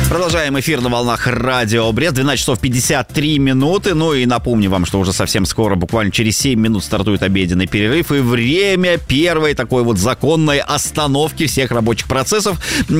Продолжаем эфир на волнах Радио Брест. 12 часов 53 минуты. Ну и напомню вам, что уже совсем скоро, буквально через 7 минут, стартует обеденный перерыв. И время первой такой вот законной остановки всех рабочих процессов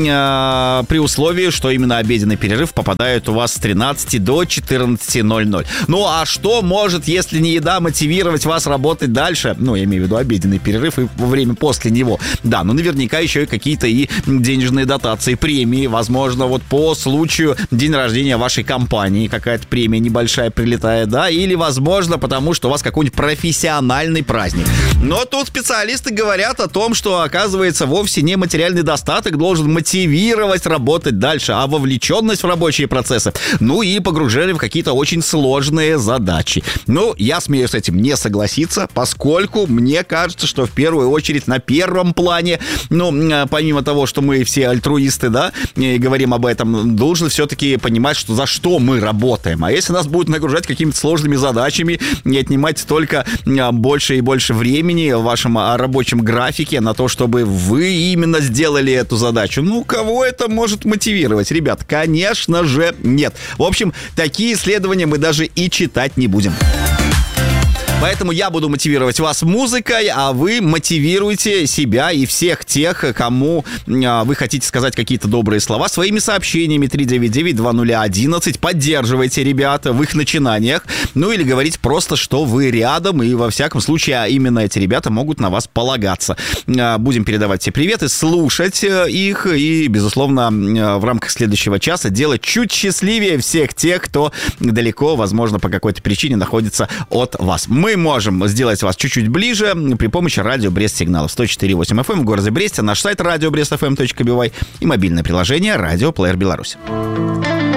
при условии, что именно обеденный перерыв попадает у вас с 13 до 14:00. Ну а что может, если не еда, мотивировать вас работать дальше? Ну, я имею в виду обеденный перерыв и время после него. Да, ну наверняка еще и какие-то и денежные дотации, премии. Возможно, вот по случаю день рождения вашей компании какая-то премия небольшая прилетает, да, или, возможно, потому что у вас какой-нибудь профессиональный праздник. Но тут специалисты говорят о том, что, оказывается, вовсе не материальный достаток должен мотивировать работать дальше, а вовлеченность в рабочие процессы, ну и погружение в какие-то очень сложные задачи. Ну, я смею с этим не согласиться, поскольку мне кажется, что в первую очередь на первом плане, ну, помимо того, что мы все альтруисты, да, и говорим об этом, должен все-таки понимать, что за что мы работаем. А если нас будут нагружать какими-то сложными задачами и отнимать только больше и больше времени в вашем рабочем графике на то, чтобы вы именно сделали эту задачу, ну, кого это может мотивировать, ребят? Конечно же, нет. В общем, такие исследования мы даже и читать не будем. Поэтому я буду мотивировать вас музыкой, а вы мотивируйте себя и всех тех, кому вы хотите сказать какие-то добрые слова, своими сообщениями 399-2011. Поддерживайте ребят в их начинаниях. Ну или говорите просто, что вы рядом, и во всяком случае именно эти ребята могут на вас полагаться. Будем передавать все приветы, слушать их и, безусловно, в рамках следующего часа делать чуть счастливее всех тех, кто далеко, возможно, по какой-то причине находится от вас. Мы можем сделать вас чуть-чуть ближе при помощи радио Брест сигналов 104.8 FM в городе Бресте, наш сайт radiobreast.fm.by и мобильное приложение «Радио Плеер Беларусь».